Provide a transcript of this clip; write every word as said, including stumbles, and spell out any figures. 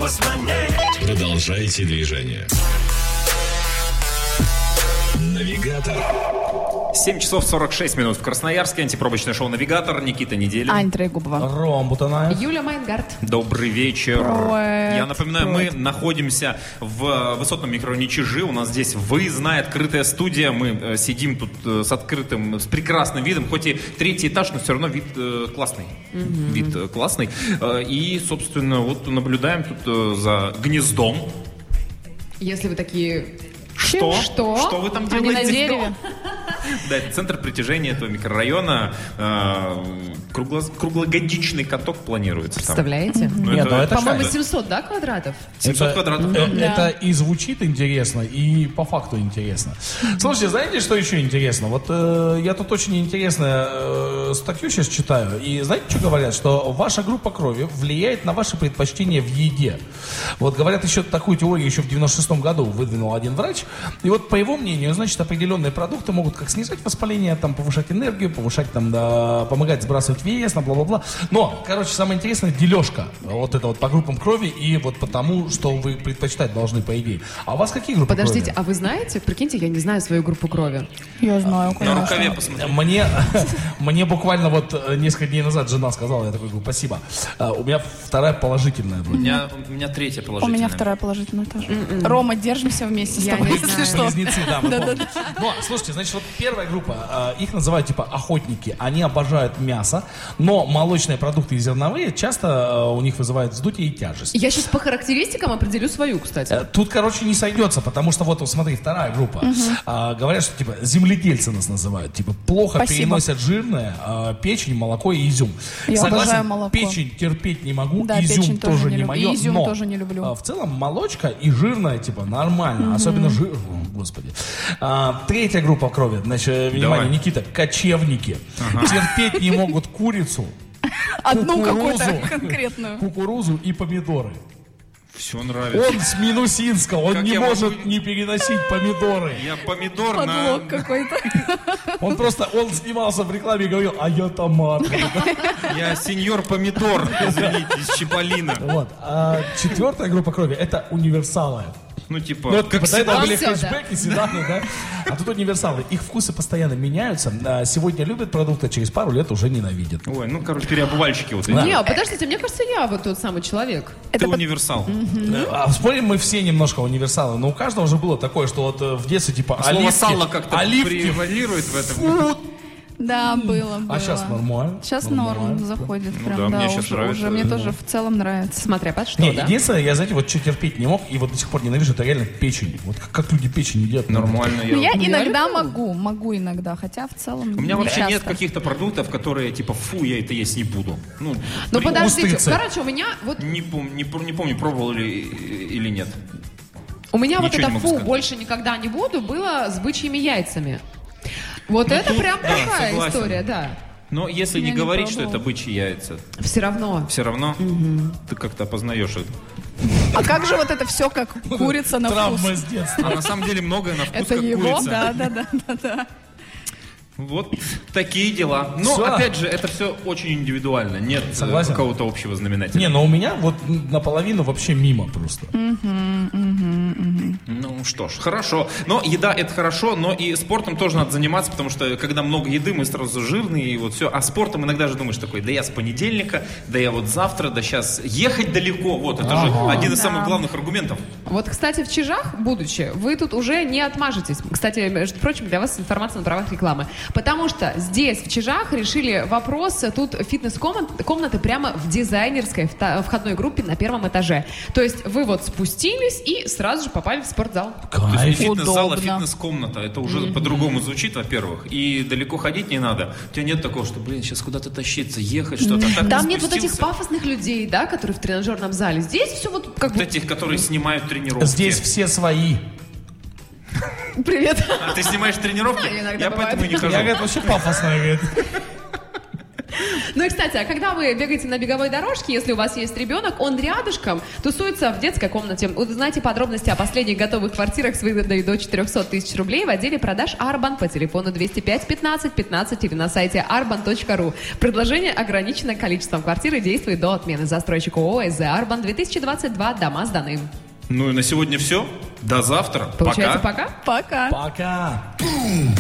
Somos Money. Продолжайте движение. Навигатор. семь часов сорок шесть минут в Красноярске. Антипробочное шоу «Навигатор». Никита Неделин. Ань Трегубова. Ром Бутанаев. Юля Майнгард. Добрый вечер. Привет. Я напоминаю, Привет. мы находимся в высотном микрорайоне Чижи. У нас здесь выездная открытая студия. Мы э, сидим тут э, с открытым, с прекрасным видом. Хоть и третий этаж, но все равно вид э, классный. Mm-hmm. Вид э, классный. Э, и, собственно, вот наблюдаем тут э, за гнездом. Если вы такие... Что? Что? Что вы там Они делаете? на дереве? Да, это центр притяжения этого микрорайона. Э, кругло, круглогодичный каток планируется там. Представляете? Ну, Нет, ну это По-моему, да. семьсот, да, квадратов? семьсот это, квадратов. э, Да. Это и звучит интересно, и по факту интересно. Слушайте, знаете, что еще интересно? Вот э, я тут очень интересную э, статью сейчас читаю, и знаете, что говорят? Что ваша группа крови влияет на ваши предпочтения в еде. Вот говорят, еще такую теорию еще в девяносто шестом году выдвинул один врач, и вот по его мнению, значит, определенные продукты могут как снижать воспаление, там, повышать энергию, повышать, там, да, помогать сбрасывать вес, там, бла-бла-бла. Но, короче, самое интересное, дележка. Вот это вот по группам крови и вот по тому, что вы предпочитать должны, по идее. А у вас какие группы Подождите, крови? а вы знаете, прикиньте, я не знаю свою группу крови. Я знаю, На рукаве посмотри. Мне, мне буквально вот э, несколько дней назад жена сказала, я такой говорю, спасибо. А, у меня вторая положительная У вроде. меня, у меня третья У положительная. меня вторая положительная тоже. Рома, держимся вместе с Я тобой, не если знаю. что. Близнецы, да, мы помним. Но, слушайте, значит, вот первая группа, э, их называют типа охотники, они обожают мясо, но молочные продукты и зерновые часто э, у них вызывают вздутие и тяжесть. Я сейчас по характеристикам определю свою, кстати. Э, Тут, короче, не сойдется, потому что вот, смотри, вторая группа. А, говорят, что, типа, земледельцы нас называют. Типа, плохо Спасибо. переносят жирное, а, печень, молоко и изюм. Я Согласен, обожаю молоко. печень терпеть не могу, Да, изюм печень тоже, тоже не не люблю. мое, И изюм но тоже не люблю. а, в целом молочка и жирное, типа, нормально. Особенно жир... О, господи. А, третья группа крови, значит, внимание, Давай. Никита, кочевники. Терпеть не могут курицу, Одну кукурузу. какую-то конкретную. кукурузу и помидоры. Все нравится. Он с Минусинска, он Как не я может могу- не переносить помидоры. Я помидор на... Подлог какой-то. Он просто, он снимался в рекламе и говорил, а я томат. Я сеньор помидор, извините, из Чиполлино. Вот. А четвертая группа крови это универсалы. Ну, типа, Ну, это, как типа, до этого всегда. были Всё, да. хэтчбеки, седаны, да? А тут универсалы. Их вкусы постоянно меняются. А сегодня любят продукты, а через пару лет уже ненавидят. Ой, ну, короче, переобувальщики вот эти. Да. Не, подождите, мне кажется, я вот тот самый человек. Ты универсал. А спорим, мы все немножко универсалы, но у каждого же было такое, что вот э, в детстве типа Слово оливки, сало как-то оливки, превалирует в этом. фу. Да, было, было. А сейчас нормально. Сейчас Нормально. норм заходит. Ну Прям, да, да, мне щас уже, нравится. уже мне тоже в целом нравится. Смотря под что, Не, да? единственное, я, знаете, вот что терпеть не мог, и вот до сих пор ненавижу, это реально печень. Вот как, как люди печень едят. Нормально. Ну, я Ну, я иногда люблю. могу, могу иногда, хотя в целом У меня не вообще часто. нет каких-то продуктов, которые, типа, фу, я это есть не буду. Ну, Ну при- подождите, устрицы. короче, у меня вот Не, пом- не, пр- не помню, пробовал ли или нет. у меня вот Ничего это не могу фу, сказать. больше никогда не буду, было с бычьими яйцами. Вот это тут, прям да, такая согласен. история, да. Но если Я не не говорить, что пробовала. это бычьи яйца, Все равно. все равно ты как-то опознаешь это. А как же вот это все как курица на Травма вкус? с детства. А на самом деле многое на вкус Это как его? курица. Да, да, да, да, да. Вот такие дела. Но, Всё. опять же, это все очень индивидуально. Нет э, Согласен. какого-то общего знаменателя. Не, но у меня вот наполовину вообще мимо просто. Ну что ж, хорошо. Но еда это хорошо, но и спортом тоже надо заниматься, потому что когда много еды, мы сразу жирные и вот все. А спортом иногда же думаешь такой, да я с понедельника, да я вот завтра, да сейчас ехать далеко. Вот, это же один из Да. самых главных аргументов. Вот, кстати, в Чижах, будучи, вы тут уже не отмажетесь. Кстати, между прочим, для вас информация на правах рекламы. Потому что здесь, в Чижах, решили вопрос, тут фитнес-комнаты прямо в дизайнерской вта- входной группе на первом этаже. То есть вы вот спустились и сразу же попали в спортзал. То есть не Кайф. фитнес-зал, а Удобно. фитнес-комната. Это уже по-другому звучит, во-первых. И далеко ходить не надо. У тебя нет такого, что, блин, сейчас куда-то тащиться, ехать, что-то. А так Там ты нет вот этих спустился. пафосных людей, да, которые в тренажерном зале. Здесь все вот как Вот бы... этих, которые снимают тренировки. Здесь все свои. Привет. А ты снимаешь тренировки? Да, иногда Я бывает. поэтому и не хожу. Я, говорит, вообще пафосная, говорит. Ну и, кстати, а когда вы бегаете на беговой дорожке, если у вас есть ребенок, он рядышком тусуется в детской комнате. Узнайте подробности о последних готовых квартирах с выгодой до четыреста тысяч рублей в отделе продаж Арбан по телефону двести пять пятнадцать пятнадцать или на сайте арбан точка ру. Предложение ограничено количеством квартир и действует до отмены. Застройщик ООО СЗ Арбан две тысячи двадцать два. Дома сданы. Ну и на сегодня все. До завтра. Получается, Пока. пока? Пока. Пока.